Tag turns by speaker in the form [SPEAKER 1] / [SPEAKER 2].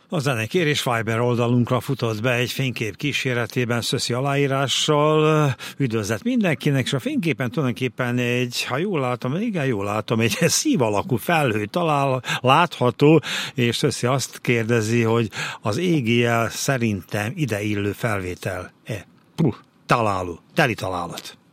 [SPEAKER 1] A zenekérés Viber oldalunkra futott be egy fénykép kíséretében Szöszi aláírással. Üdvözlet mindenkinek, és a fényképen tulajdonképpen egy szív alakú felhő látható, és Szöszi azt kérdezi, hogy az EGL szerintem ideillő felvétel-e? Teli találat.